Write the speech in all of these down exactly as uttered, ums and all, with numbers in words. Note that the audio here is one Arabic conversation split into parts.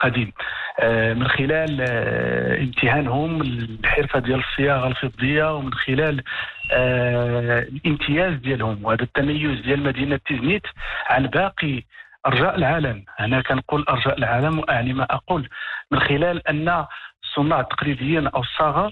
القديم من خلال امتهانهم الحرفة ديال الصياغة الفضية، ومن خلال الامتياز ديالهم وهذا التميز ديال مدينة تيزنيت عن باقي أرجاء العالم. أنا كنقول أرجاء العالم وأعني ما أقول، من خلال أن الصناع التقليديين أو الصاغة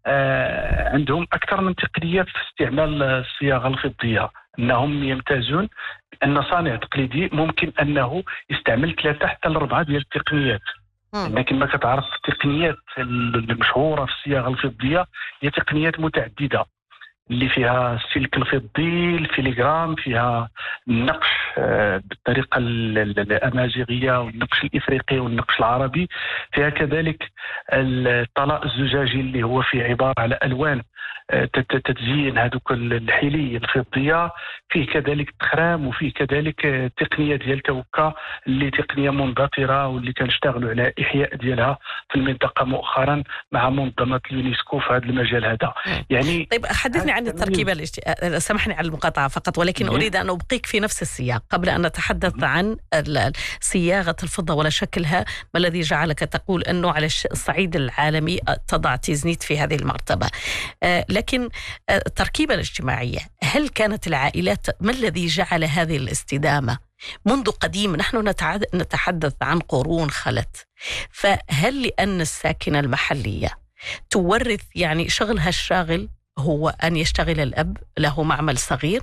عندهم أكثر من تقنية في استعمال الصياغة الفضية، أنهم يمتازون بأن صانع تقليدي ممكن أنه يستعمل ثلاثة حتى لأربعة ديال التقنيات. لكن ما كتعرف التقنيات المشهورة في الصياغة الفضية هي تقنيات متعددة اللي فيها السلك الفضي، الفيليغرام، فيها النقش بالطريقة الأمازيغية والنقش الإفريقي والنقش العربي، فيها كذلك الطلاء الزجاجي اللي هو فيه عبارة على ألوان تتزين هذوك الحلي الفضية، فيه كذلك التخرام، وفيه كذلك تقنية ديال توكا اللي تقنية مندثرة واللي كنشتغلوا على إحياء ديالها في المنطقة مؤخرا مع منظمة اليونسكو في هذا المجال هذا. يعني طيب حدثني عن التركيبة الاجت... سامحني على المقاطعة فقط، ولكن أريد أن أبقيك في نفس السياق قبل أن نتحدث عن صياغة الفضة ولا شكلها، ما الذي جعلك تقول أنه على الصعيد العالمي تضع تيزنيت في هذه المرتبة. آه لكن آه التركيبة الاجتماعية، هل كانت العائلات، ما الذي جعل هذه الاستدامة منذ قديم؟ نحن نتحدث عن قرون خلت، فهل لأن الساكنة المحلية تورث، يعني شغلها الشاغل هو أن يشتغل الأب له معمل صغير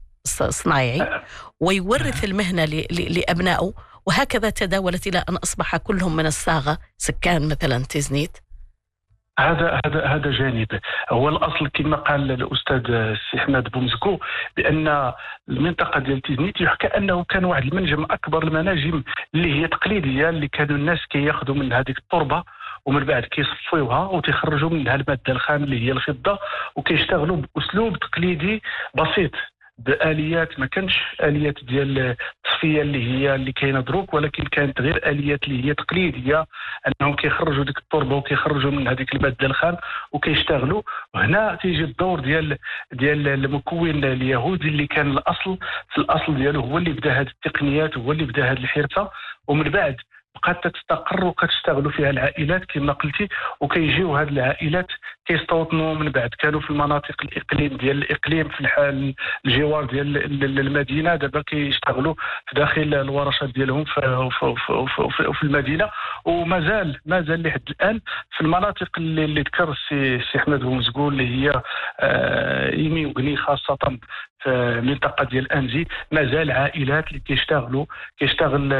صناعي ويورث المهنة لأبنائه، وهكذا تداولت إلى أن أصبح كلهم من الصاغة سكان مثلا تيزنيت؟ هذا هذا هذا جانب. هو الاصل كما قال الاستاذ السي حماد بومزكو بان المنطقه ديال تيزنيت يحكى انه كان واحد المنجم، اكبر المناجم اللي هي تقليديه، اللي كانوا الناس كياخذوا من هذيك التربه ومن بعد كيصفيوها وتيخرجوا منها الماده الخام اللي هي الفضه، وكيشتغلوا باسلوب تقليدي بسيط بآليات ما كانش آليات ديال التصفية اللي هي اللي كاينه دروك، ولكن كانت غير آليات اللي هي تقليديه، انهم كيخرجوا ديك التربه وكيخرجوا من هذيك الماده الخام وكيشتغلوا. وهنا تيجي الدور ديال ديال المكون اليهودي اللي كان الاصل في الاصل ديالو، هو اللي بدا هذه التقنيات، هو اللي بدا هذه الحرفه، ومن بعد بقات تستقر وكتشتغلوا فيها العائلات كما قلتي، وكيجيو هذه العائلات كيستوطنوا من بعد. كانوا في المناطق الاقليم ديال الاقليم في الحال الجوار ديال المدينه، دابا كيشتغلوا في داخل الورشات ديالهم في, في, في, في, في المدينه، ومازال مازال لحد الان في المناطق اللي, اللي ذكر السي سي حماد بومزكو اللي هي آه يمي وغني، خاصه في المنطقه ديال انزي، مازال عائلات اللي كيشتغلوا كيشتغل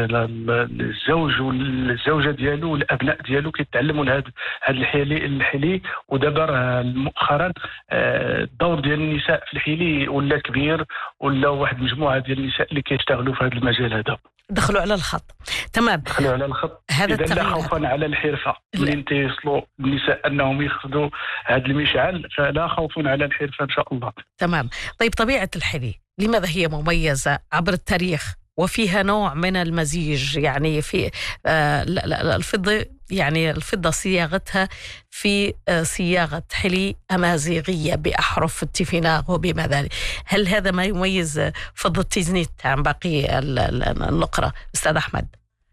الزوج والزوجه ديالو والابناء ديالو كيتعلموا هذا هذا الحلي الحلي ودابا مؤخرا الدور ديال النساء في الحلي ولا كبير، ولا واحد المجموعه ديال النساء اللي كيشتغلوا في هذا المجال هذا. دخلوا على الخط. تمام، دخلوا على الخط. هذا إذا لا خوفا على الحرفه، منين تيوصلوا النساء انهم ياخذوا هذا المشعل فلا خوف على الحرفه ان شاء الله. تمام. طيب طبيعه الحلي لماذا هي مميزه عبر التاريخ وفيها نوع من المزيج؟ يعني في آه الفضة، يعني الفضة صياغتها في آه صياغة حلي أمازيغية بأحرف التيفيناغ وبما ذلك. هل هذا ما يميز فضة تيزنيت عن باقي النقرة أستاذ أحمد؟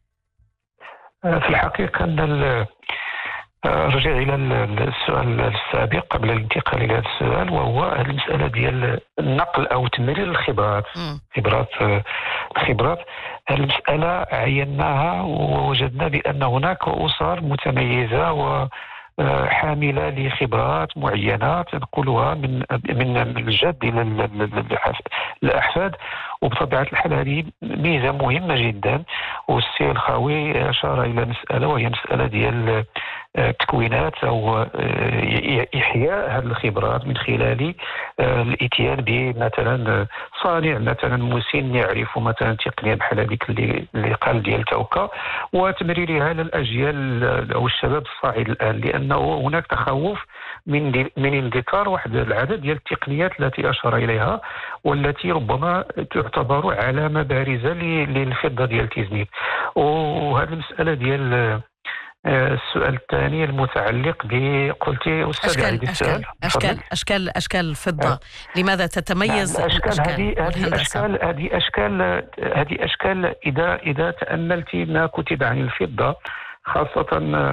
في الحقيقة أن رجع إلى السؤال السابق قبل الانتقال إلى هذا السؤال، وهو المسألة ديال النقل أو تمرير الخبرات خبرات الخبرات المسألة عيناها ووجدنا بأن هناك أسر متميزة وحاملة لخبرات معينة تنقلها من من الجد إلى الأحفاد، وبطبيعة الحال هذه ميزة مهمة جدا. والسي الخاوي أشار إلى مسألة وهي مسألة ديال تكوينات أو إحياء هذه الخبرات من خلال الإتيان بمثلا صانع مثلا مسن يعرف مثلا تقنية بحال هذيك اللي قال ديال توكا، وتمريرها للأجيال أو الشباب الصاعد الآن، لأنه هناك تخوف من من اندثار واحد العدد ديال التقنيات التي أشار إليها والتي ربما تعتبر علامة بارزة للفضة ديال تيزنيت. وهذه المسألة ديال السؤال الثاني المتعلق ب قلتي أستاذ عيد السؤال. أشكال أشكال أشكال الفضة أه. لماذا تتميز الأشكال؟ هذه هذه أشكال هذه أشكال هذه أشكال إذا إذا تأملت ما كتب عن الفضة خاصة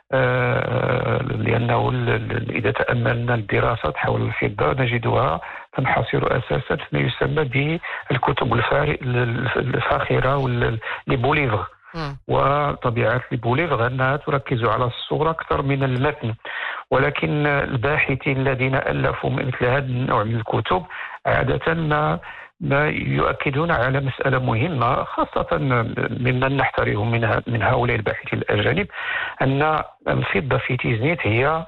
آه لأنه إذا تأملنا الدراسات حول الفضة نجدها تنحصر أساسا فيما يسمى بالكتب الفاخرة لبوليفغ. وطبيعة لبوليفغ أنها تركز على الصورة أكثر من المتن، ولكن الباحثين الذين ألفوا مثل هذا النوع من الكتب عادة ما ما يؤكدون على مسألة مهمة خاصة ممن نحترم من من هؤلاء الباحثين الأجانب، أن الفضة في تيزنيت هي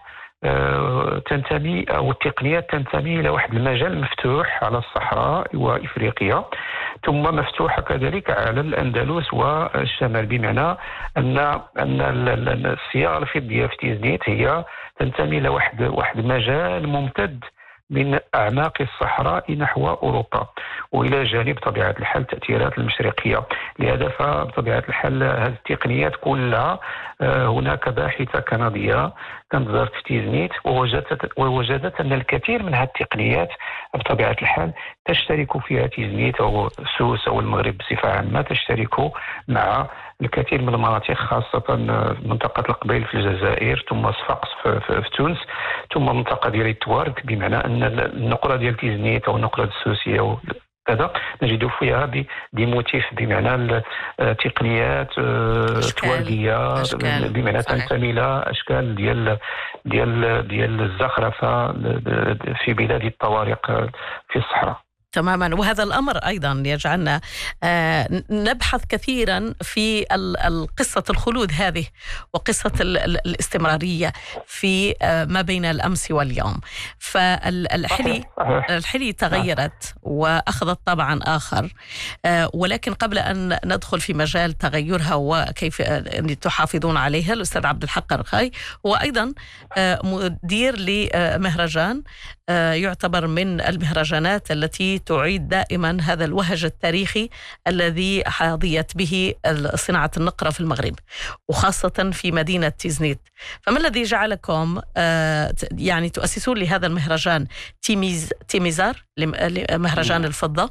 تنتمي أو التقنيات تنتمي إلى واحد المجال مفتوح على الصحراء وإفريقيا، ثم مفتوحة كذلك على الأندلس والشمال، بمعنى أن أن الصياغة الفضية في تيزنيت هي تنتمي إلى واحد واحد مجال ممتد من أعماق الصحراء نحو أوروبا، وإلى جانب طبيعة الحال التأثيرات المشرقية. لهذا فبطبيعة الحال هذه التقنيات كلها هناك باحثة كندية كانت زارت في تيزنيت ووجدت ووجدت أن الكثير من هذه التقنيات بطبيعة الحال تشترك فيها تيزنيت أو سوس أو المغرب بصفة عامة، تشترك مع الكثير من المناطق خاصة منطقة القبيل في الجزائر، ثم صفاقس في, في, في تونس، ثم منطقة ديال التوارد، بمعنى أن النقرة ديال تيزنيت أو النقرة السوسية كذا نجد فيها بموتيف بمعنى التقنيات التواردية، بمعنى تنتمي إلى أشكال ديال ديال ديال الزخرفة في بلاد الطوارق في الصحراء. تماما. وهذا الأمر أيضا يجعلنا نبحث كثيرا في قصة الخلود هذه وقصة الاستمرارية في ما بين الأمس واليوم. فالحلي الحلي تغيرت وأخذت طبعا آخر، ولكن قبل أن ندخل في مجال تغيرها وكيف تحافظون عليها، الأستاذ عبد الحق الرخاي هو أيضا مدير لمهرجان يعتبر من المهرجانات التي تعيد دائما هذا الوهج التاريخي الذي حظيت به صناعة النقرة في المغرب وخاصة في مدينة تيزنيت. فما الذي جعلكم يعني تؤسسون لهذا المهرجان تيميز تيميزار لمهرجان الفضة؟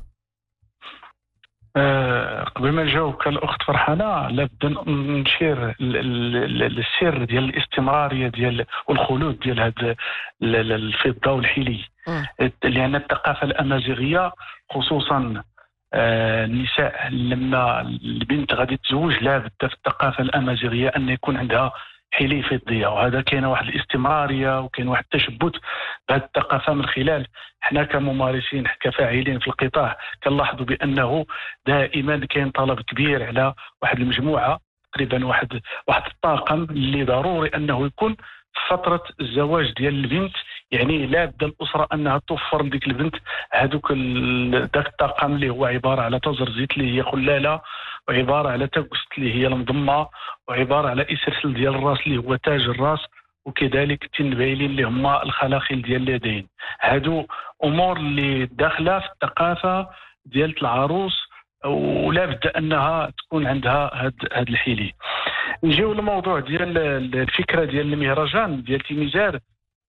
أه قبل ما نجاوبك الأخت فرحانة لابد نشير السر ديال الاستمرارية ديال والخلود ديال هذا الفضة والحلي، لأن الثقافة الأمازيغية خصوصا آه النساء لما البنت غادي تزوج لابد في الثقافة الأمازيغية أن يكون عندها حلي فضية، وهذا كاين واحد الاستمرارية وكاين واحد التشبث بهذه الثقافة من خلال حنا كممارسين كفاعلين في القطاع كنلاحظوا بأنه دائما كاين طلب كبير على واحد المجموعة تقريبا واحد واحد الطاقم اللي ضروري أنه يكون في فترة الزواج ديال البنت، يعني لابد الأسرة أنها توفر لديك البنت هذوك ذاك الطاقم اللي هو عبارة على تزرزيت اللي هي خلالة، وعبارة على تقست اللي هي المضمة، وعبارة على إسرسل ديال الراس اللي هو تاج الراس، وكذلك التنبايلين اللي هما الخلاخيل ديال اليدين. هادو أمور اللي داخلة في الثقافة ديال العروس ولا بد أنها تكون عندها هاد هاد الحيلي. نجيو للموضوع ديال الفكرة ديال المهرجان ديال تيميزار.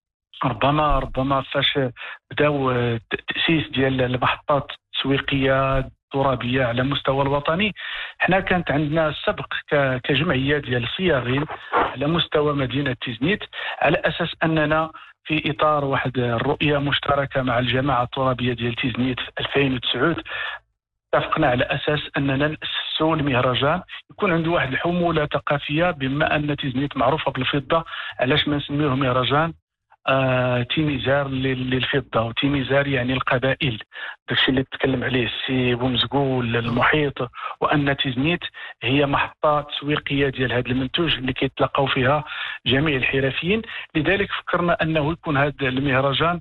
ربما ربما فاش بداو التأسيس ديال المحطات التسويقية الترابية على مستوى الوطني، حنا كانت عندنا السبق كجمعية ديال الصياغين على مستوى مدينة تيزنيت، على أساس أننا في إطار واحد الرؤية مشتركة مع الجماعة الترابية ديال تيزنيت في ألفين وتسعة اتفقنا على أساس أننا نأسسوا المهرجان يكون عنده واحد الحمولة ثقافية، بما أن تيزنيت معروفة بالفضة علاش ما نسميوه مهرجان آه تيميزار للفضة، وتيميزار يعني القبائل، داكشي اللي تكلم عليه السي بومزقول المحيط، وأن تيزنيت هي محطة تسويقية ديال هذا المنتوج اللي كيتلقاو فيها جميع الحرفيين. لذلك فكرنا أنه يكون هذا المهرجان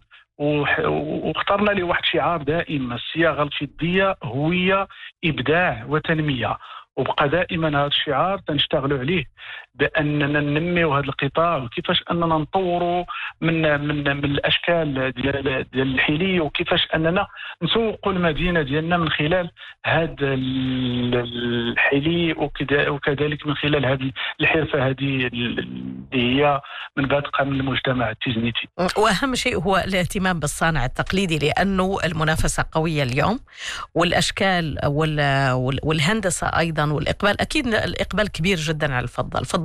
واخترنا له واحد شعار دائم: الصياغة الفضية هوية إبداع وتنمية. وبقى دائما هذا الشعار تنشتغلوا عليه باننا ننميو هذا القطاع، وكيفاش اننا نطوروا من من من الاشكال ديال ديال الحلي، وكيفاش اننا نسوقوا المدينه ديالنا من خلال هذا الحلي، وكذلك من خلال هذه الحرفه هذه اللي هي من بادقه من المجتمع التيزنيتي. واهم شيء هو الاهتمام بالصانع التقليدي، لانه المنافسه قويه اليوم، والاشكال والهندسه ايضا، والاقبال اكيد الاقبال كبير جدا على الفضه. الفضه